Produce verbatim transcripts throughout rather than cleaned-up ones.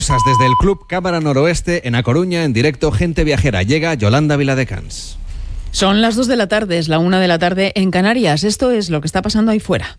Desde el Club Cámara Noroeste, en A Coruña, en directo, Gente Viajera. Llega Yolanda Viladecans. Son las dos de la tarde, es la una de la tarde en Canarias. Esto es lo que está pasando ahí fuera.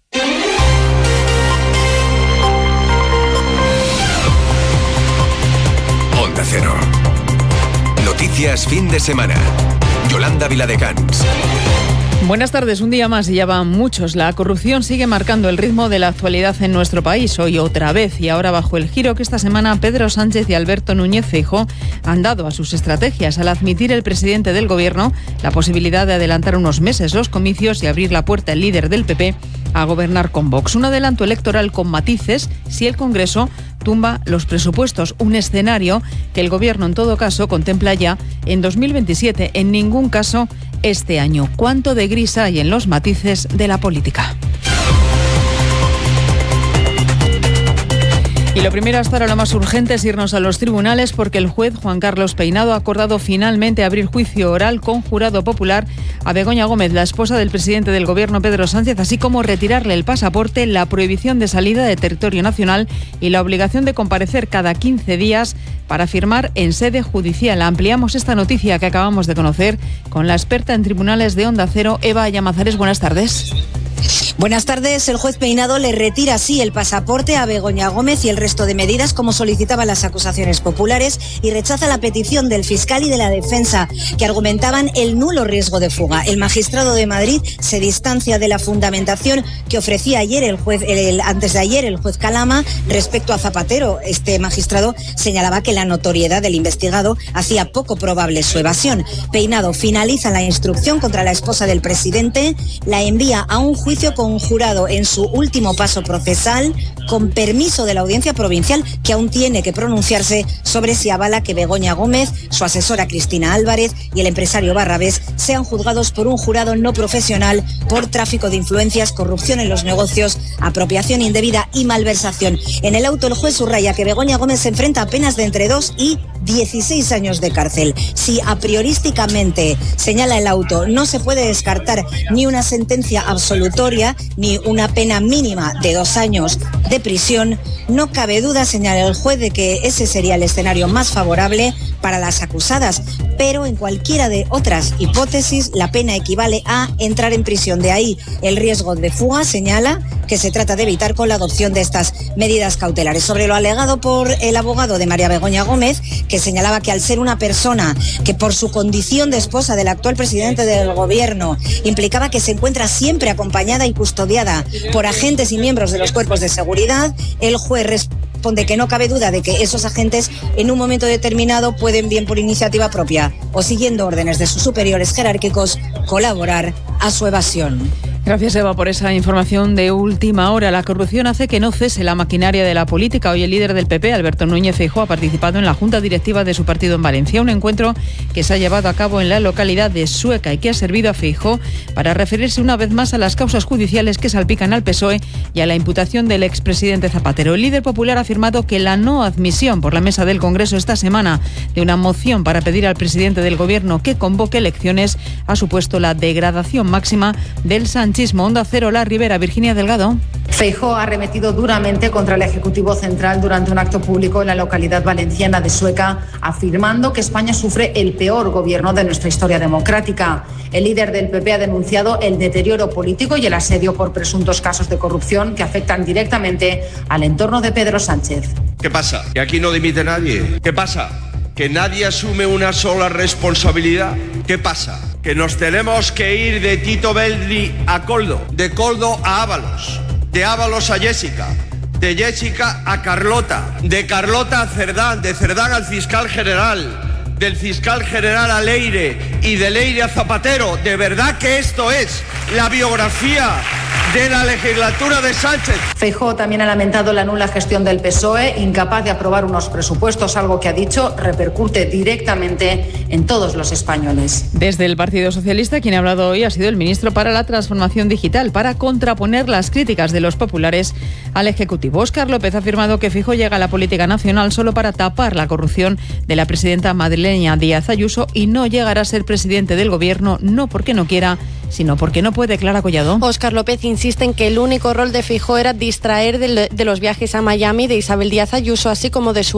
Onda Cero. Noticias fin de semana. Yolanda Viladecans. Buenas tardes, un día más y ya van muchos. La corrupción sigue marcando el ritmo de la actualidad en nuestro país, hoy otra vez, y ahora bajo el giro que esta semana Pedro Sánchez y Alberto Núñez Feijóo han dado a sus estrategias al admitir el presidente del gobierno la posibilidad de adelantar unos meses los comicios y abrir la puerta al líder del P P a gobernar con Vox. Un adelanto electoral con matices si el Congreso tumba los presupuestos, un escenario que el gobierno en todo caso contempla ya en dos mil veintisiete, en ningún caso este año. ¿Cuánto de gris hay en los matices de la política? Y lo primero hasta ahora, lo más urgente es irnos a los tribunales porque el juez Juan Carlos Peinado ha acordado finalmente abrir juicio oral con jurado popular a Begoña Gómez, la esposa del presidente del gobierno Pedro Sánchez, así como retirarle el pasaporte, la prohibición de salida de territorio nacional y la obligación de comparecer cada quince días para firmar en sede judicial. Ampliamos esta noticia que acabamos de conocer con la experta en tribunales de Onda Cero, Eva Llamazares. Buenas tardes. Buenas tardes. El juez Peinado le retira así el pasaporte a Begoña Gómez y el resto de medidas como solicitaban las acusaciones populares y rechaza la petición del fiscal y de la defensa que argumentaban el nulo riesgo de fuga. El magistrado de Madrid se distancia de la fundamentación que ofrecía ayer el juez, el, antes de ayer el juez Calama respecto a Zapatero. Este magistrado señalaba que la notoriedad del investigado hacía poco probable su evasión. Peinado finaliza la instrucción contra la esposa del presidente, la envía a un juicio con jurado en su último paso procesal, con permiso de la Audiencia Provincial, que aún tiene que pronunciarse sobre si avala que Begoña Gómez, su asesora Cristina Álvarez y el empresario Barrabés sean juzgados por un jurado no profesional por tráfico de influencias, corrupción en los negocios, apropiación indebida y malversación. En el auto el juez subraya que Begoña Gómez se enfrenta a penas de entre dos y dieciséis años de cárcel. Si a priorísticamente, señala el auto, no se puede descartar ni una sentencia absolutoria ni una pena mínima de dos años de prisión, no cabe duda, señala el juez, de que ese sería el escenario más favorable para las acusadas, pero en cualquiera de otras hipótesis la pena equivale a entrar en prisión. De ahí el riesgo de fuga, señala, que se trata de evitar con la adopción de estas medidas cautelares. Sobre lo alegado por el abogado de María Begoña Gómez, que señalaba que al ser una persona que por su condición de esposa del actual presidente del gobierno implicaba que se encuentra siempre acompañada y custodiada por agentes y miembros de los cuerpos de seguridad, el juez responde que no cabe duda de que esos agentes en un momento determinado pueden, bien por iniciativa propia o siguiendo órdenes de sus superiores jerárquicos, colaborar a su evasión. Gracias, Eva, por esa información de última hora. La corrupción hace que no cese la maquinaria de la política. Hoy el líder del P P, Alberto Núñez Feijóo, ha participado en la junta directiva de su partido en Valencia, un encuentro que se ha llevado a cabo en la localidad de Sueca y que ha servido a Feijóo para referirse una vez más a las causas judiciales que salpican al P S O E y a la imputación del expresidente Zapatero. El líder popular ha afirmado que la no admisión por la mesa del Congreso esta semana de una moción para pedir al presidente del gobierno que convoque elecciones ha supuesto la degradación máxima del sanchismo. Onda Cero, La Ribera, Virginia Delgado. Feijóo ha arremetido duramente contra el Ejecutivo Central durante un acto público en la localidad valenciana de Sueca, afirmando que España sufre el peor gobierno de nuestra historia democrática. El líder del P P ha denunciado el deterioro político y el asedio por presuntos casos de corrupción que afectan directamente al entorno de Pedro Sánchez. ¿Qué pasa? ¿Que aquí no dimite nadie? ¿Qué pasa? ¿Que nadie asume una sola responsabilidad? ¿Qué pasa? ¿Que nos tenemos que ir de Tito Belli a Coldo, de Coldo a Ábalos, de Ábalos a Jessica, de Jessica a Carlota, de Carlota a Cerdán, de Cerdán al fiscal general, del fiscal general a Leire y de Leire a Zapatero? ¿De verdad que esto es la biografía de la legislatura de Sánchez? Feijóo también ha lamentado la nula gestión del P S O E, incapaz de aprobar unos presupuestos, algo que ha dicho repercute directamente en todos los españoles. Desde el Partido Socialista, quien ha hablado hoy ha sido el ministro para la Transformación Digital, para contraponer las críticas de los populares al Ejecutivo. Óscar López ha afirmado que Feijóo llega a la política nacional solo para tapar la corrupción de la presidenta madrileña Díaz Ayuso y no llegará a ser presidente del gobierno, no porque no quiera, sino porque no puede. Clara Collado. Óscar López insiste en que el único rol de Feijóo era distraer de, de los viajes a Miami de Isabel Díaz Ayuso, así como de su